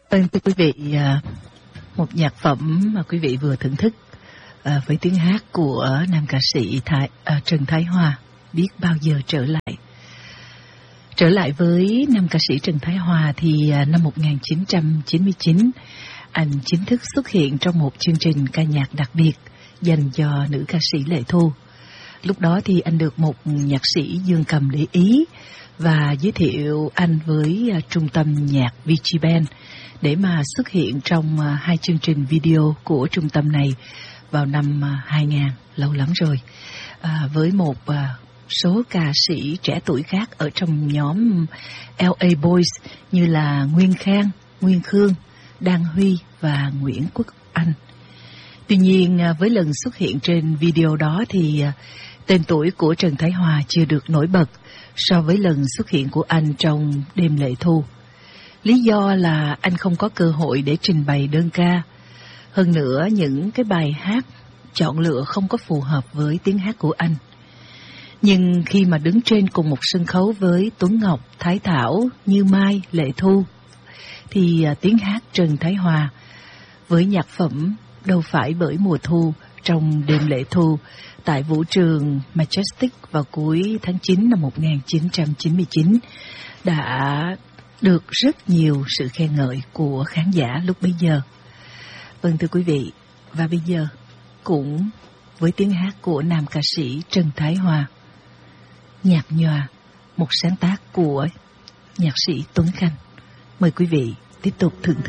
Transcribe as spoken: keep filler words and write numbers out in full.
Vâng, thưa quý vị, một nhạc phẩm mà quý vị vừa thưởng thức với tiếng hát của nam ca sĩ Thái, à, Trần Thái Hòa, Biết Bao Giờ Trở Lại. Trở lại với nam ca sĩ Trần Thái Hòa thì năm một nghìn chín trăm chín mươi chín, anh chính thức xuất hiện trong một chương trình ca nhạc đặc biệt dành cho nữ ca sĩ Lệ Thu. Lúc đó thì anh được một nhạc sĩ dương cầm để ý và giới thiệu anh với trung tâm nhạc Vigiban để mà xuất hiện trong hai chương trình video của trung tâm này vào năm hai nghìn, lâu lắm rồi, à, với một số ca sĩ trẻ tuổi khác ở trong nhóm lờ a Boys như là Nguyên Khang, Nguyên Khương, Đan Huy và Nguyễn Quốc Anh. Tuy nhiên với lần xuất hiện trên video đó thì tên tuổi của Trần Thái Hòa chưa được nổi bật so với lần xuất hiện của anh trong Đêm Lệ Thu. Lý do là anh không có cơ hội để trình bày đơn ca. Hơn nữa, những cái bài hát chọn lựa không có phù hợp với tiếng hát của anh. Nhưng khi mà đứng trên cùng một sân khấu với Tuấn Ngọc, Thái Thảo, Như Mai, Lệ Thu, thì tiếng hát Trần Thái Hòa với nhạc phẩm Đâu Phải Bởi Mùa Thu trong Đêm Lệ Thu tại vũ trường Majestic vào cuối tháng chín năm một nghìn chín trăm chín mươi chín đã được rất nhiều sự khen ngợi của khán giả lúc bấy giờ. Vâng, thưa quý vị, và bây giờ cũng với tiếng hát của nam ca sĩ Trần Thái Hòa, Nhạc Nhòa, một sáng tác của nhạc sĩ Tuấn Khanh. Mời quý vị tiếp tục thưởng thức.